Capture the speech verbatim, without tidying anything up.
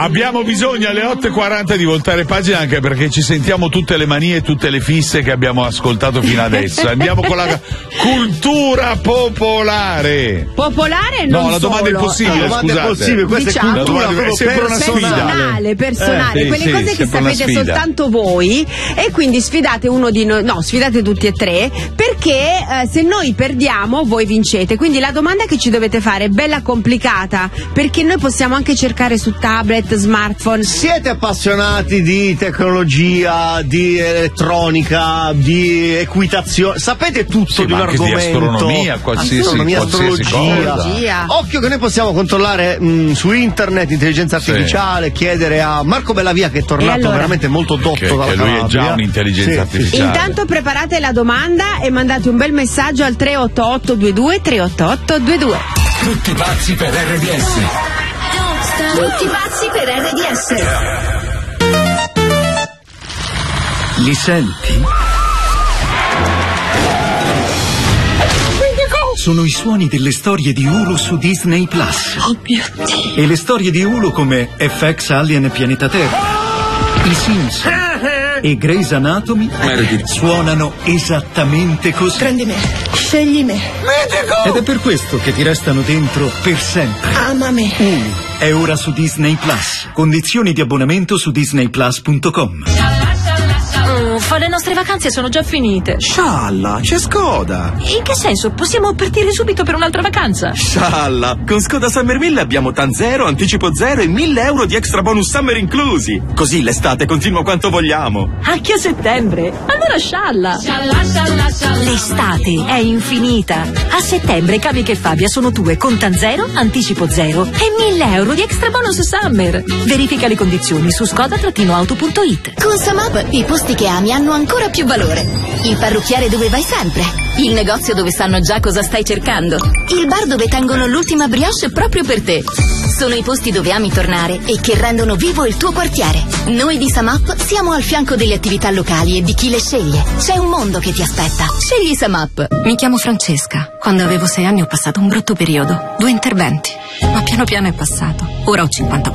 Abbiamo bisogno alle otto e quaranta di voltare pagina, anche perché ci sentiamo tutte le manie e tutte le fisse che abbiamo ascoltato fino adesso. Andiamo con la cultura popolare. Popolare non No, la domanda solo. è impossibile, La domanda scusate. è possibile, questa Diciamo, è cultura è proprio sempre una sfida. personale, personale, Eh, sì, quelle sì, cose che sempre una sapete sfida. soltanto voi, e quindi sfidate uno di noi, no, sfidate tutti e tre, perché eh, se noi perdiamo voi vincete. Quindi la domanda che ci dovete fare è bella complicata, perché noi possiamo anche cercare su tablet, smartphone. Siete appassionati di tecnologia, di elettronica, di equitazione, sapete tutto Sì, di ma un anche di argomento, astronomia, qualsiasi- astronomia, qualsiasi astrologia. cosa. Occhio che noi possiamo controllare mh, su internet, intelligenza artificiale, chiedere a Marco Bellavia, che è tornato E allora? veramente molto dotto Che, dalla che lui è Calabria. già un'intelligenza Sì, sì, artificiale. Intanto preparate la domanda e mandate un bel messaggio al tre otto otto due due tre otto otto due due. Tutti pazzi per R D S. Tutti pazzi per R D S. Li senti? Sono i suoni delle storie di Hulu su Disney Plus. Oh mio Dio. E le storie di Hulu come F X Alien e Pianeta Terra, I Simpson e Grey's Anatomy suonano esattamente così. Prendi me. Scegli me. Ed è per questo che ti restano dentro per sempre. Ama me. Hulu è ora su Disney Plus. Condizioni di abbonamento su disney plus punto com. Mm, fa le nostre vacanze sono già finite. Scialla, c'è Skoda. In che senso? Possiamo partire subito per un'altra vacanza? Scialla, con Skoda Summer mille abbiamo TAN zero, anticipo zero e mille euro di extra bonus summer inclusi. Così l'estate continua quanto vogliamo. Anche a settembre? Allora scialla! L'estate è infinita. A settembre Cavi che Fabia sono tue con TAN zero, anticipo zero e mille euro di extra bonus summer. Verifica le condizioni su skoda auto punto it. Con Samap i posti che ami hanno ancora più valore. Il parrucchiere dove vai sempre. Il negozio dove sanno già cosa stai cercando. Il bar dove tengono l'ultima brioche proprio per te. Sono i posti dove ami tornare e che rendono vivo il tuo quartiere. Noi di Samap siamo al fianco delle attività locali e di chi le sceglie. C'è un mondo che ti aspetta. Scegli Samap. Mi chiamo Francesca. Quando avevo sei anni ho passato un brutto periodo. Due interventi. Ma piano piano è passato. Ora ho cinquantaquattro